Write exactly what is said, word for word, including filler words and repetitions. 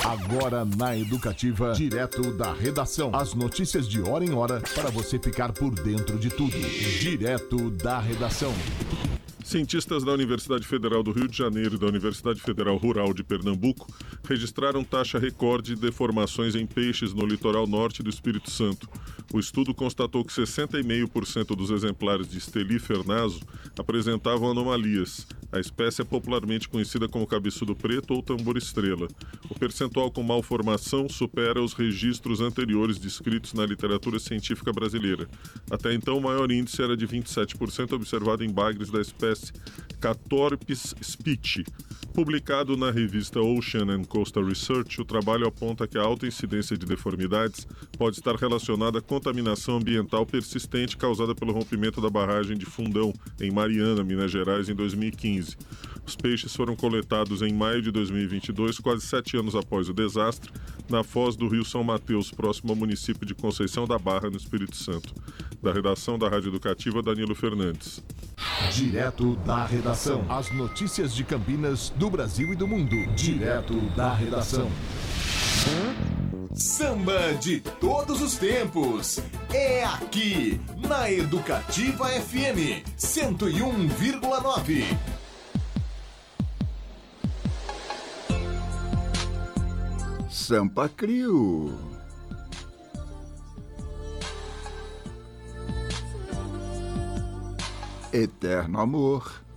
Agora na Educativa, direto da redação. As notícias de hora em hora para você ficar por dentro de tudo. Direto da redação. Cientistas da Universidade Federal do Rio de Janeiro e da Universidade Federal Rural de Pernambuco registraram taxa recorde de deformações em peixes no litoral norte do Espírito Santo. O estudo constatou que sessenta vírgula cinco por cento dos exemplares de Stellifer naso apresentavam anomalias. A espécie é popularmente conhecida como cabeçudo preto ou tambor-estrela. O percentual com malformação supera os registros anteriores descritos na literatura científica brasileira. Até então, o maior índice era de vinte e sete por cento observado em bagres da espécie Catorpis spici. Publicado na revista Ocean and Coastal Research, o trabalho aponta que a alta incidência de deformidades pode estar relacionada à contaminação ambiental persistente causada pelo rompimento da barragem de Fundão, em Mariana, Minas Gerais, em dois mil e quinze. Os peixes foram coletados em maio de dois mil e vinte e dois, quase sete anos após o desastre, na foz do Rio São Mateus, próximo ao município de Conceição da Barra, no Espírito Santo. Da redação da Rádio Educativa, Danilo Fernandes. Direto da redação. As notícias de Campinas, do Brasil e do mundo. Direto da redação. Samba de todos os tempos. É aqui, na Educativa F M cento e um vírgula nove. Sampa Crio. Eterno amor.